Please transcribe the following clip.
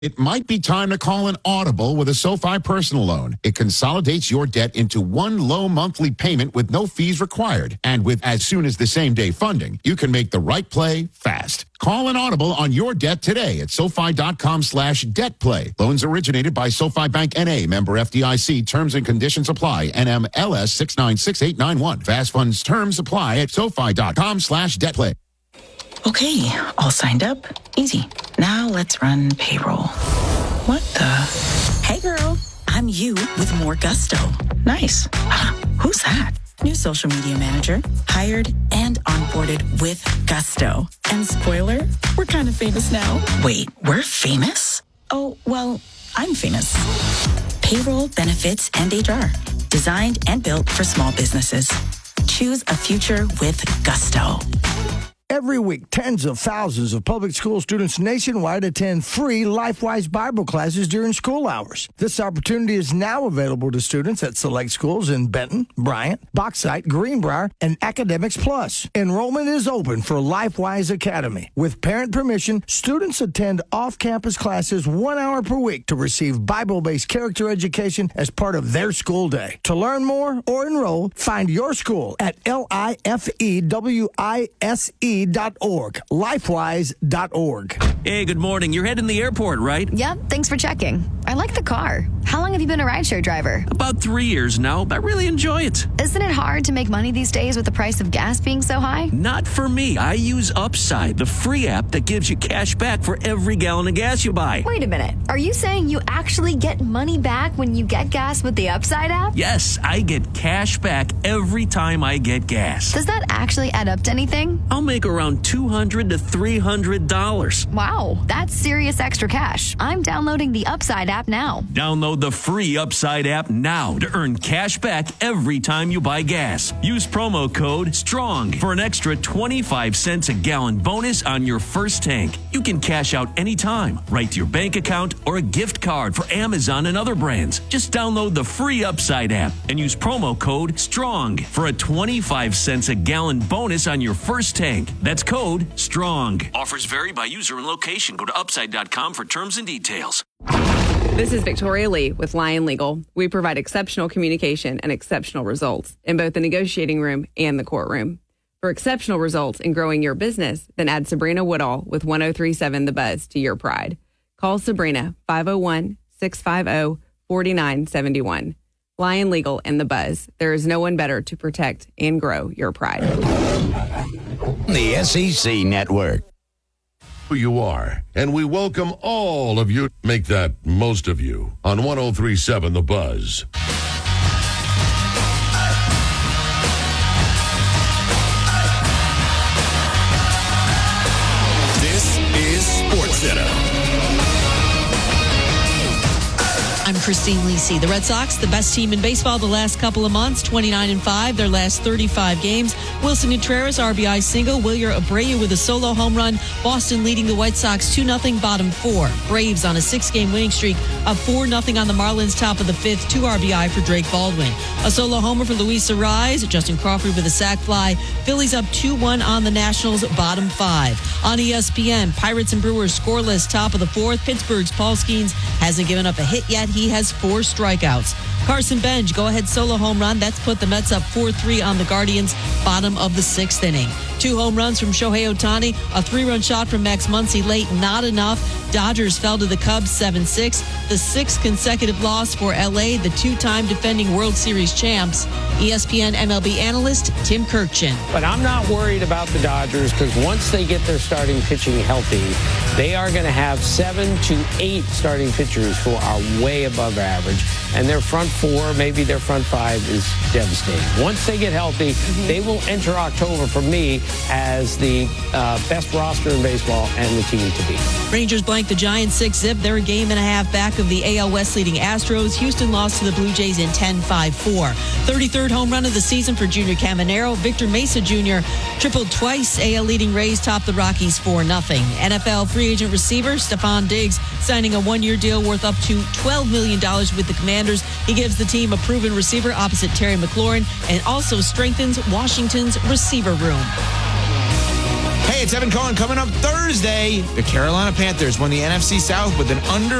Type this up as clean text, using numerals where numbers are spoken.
It might be time to call an audible with a SoFi personal loan. It consolidates your debt into one low monthly payment with no fees required. And with as soon as the same day funding, you can make the right play fast. Call an audible on your debt today at SoFi.com/debt-play. Loans originated by SoFi Bank N.A. Member FDIC. Terms and conditions apply. NMLS 696891. Fast funds terms apply at SoFi.com/debt-play. Okay, all signed up. Easy. Now let's run payroll. What the? Hey girl, I'm you with more gusto. Nice. Who's that? New social media manager. Hired and onboarded with gusto. And spoiler, we're kind of famous now. Wait, we're famous? Oh, well, I'm famous. Payroll, benefits, and HR. Designed and built for small businesses. Choose a future with gusto. Every week, tens of thousands of public school students nationwide attend free LifeWise Bible classes during school hours. This opportunity is now available to students at select schools in Benton, Bryant, Bauxite, Greenbrier, and Academics Plus. Enrollment is open for LifeWise Academy. With parent permission, students attend off-campus classes 1 hour per week to receive Bible-based character education as part of their school day. To learn more or enroll, find your school at LIFEWISE.org, lifewise.org. Hey, good morning. You're heading to the airport, right? Yep, thanks for checking. I like the car. How long have you been a rideshare driver? About 3 years now. I really enjoy it. Isn't it hard to make money these days with the price of gas being so high? Not for me. I use Upside, the free app that gives you cash back for every gallon of gas you buy. Wait a minute. Are you saying you actually get money back when you get gas with the Upside app? Yes, I get cash back every time I get gas. Does that actually add up to anything? I'll make around $200 to $300. Wow, that's serious extra cash. I'm downloading the Upside app now. Download the free Upside app now to earn cash back every time you buy gas. Use promo code STRONG for an extra 25 cents a gallon bonus on your first tank. You can cash out anytime, right to your bank account or a gift card for Amazon and other brands. Just download the free Upside app and use promo code STRONG for a 25 cents a gallon bonus on your first tank. That's code STRONG. Offers vary by user and location. Go to upside.com for terms and details. This is Victoria Lee with Lion Legal. We provide exceptional communication and exceptional results in both the negotiating room and the courtroom. For exceptional results in growing your business, then add Sabrina Woodall with 1037 The Buzz to your pride. Call Sabrina 501-650-4971. Lion Legal and The Buzz. There is no one better to protect and grow your pride. The SEC Network. Who you are, and we welcome all of you. Make that most of you on 1037 The Buzz. This is SportsCenter. I'm Christine Lisi. The Red Sox, the best team in baseball the last couple of months, 29-5, their last 35 games. Wilson Contreras, RBI single. Wilyer Abreu with a solo home run. Boston leading the White Sox 2-0, bottom four. Braves on a 6-game winning streak of 4-0 on the Marlins, top of the fifth. 2 RBI for Drake Baldwin. A solo homer for Luis Arraez. Justin Crawford with a sac fly. Phillies up 2-1 on the Nationals, bottom five. On ESPN, Pirates and Brewers scoreless, top of the fourth. Pittsburgh's Paul Skeens hasn't given up a hit yet. He has 4 strikeouts. Carson Bench, go-ahead solo home run. That's put the Mets up 4-3 on the Guardians, bottom of the 6th inning. 2 home runs from Shohei Ohtani, a 3-run shot from Max Muncy late, not enough. Dodgers fell to the Cubs 7-6. The 6th consecutive loss for LA, the 2-time defending World Series champs. ESPN MLB analyst Tim Kirkchin. But I'm not worried about the Dodgers because once they get their starting pitching healthy, they are going to have 7 to 8 starting pitchers who are way above average. And their front 4, maybe their front 5 is devastating. Once they get healthy, they will enter October for me as the best roster in baseball and the team to beat. Rangers blanked the Giants 6-0. They're a game and a half back of the AL West leading Astros. Houston lost to the Blue Jays in 10-5-4. 33rd home run of the season for Junior Caminero. Victor Mesa Jr. tripled twice. AL leading Rays topped the Rockies 4-0. NFL free agent receiver Stephon Diggs signing a 1-year deal worth up to $12 million with the Commanders. He gives the team a proven receiver opposite Terry McLaurin and also strengthens Washington's receiver room. Hey, Hey, it's Evan Cohen. Coming up Thursday, the Carolina Panthers won the NFC South with an under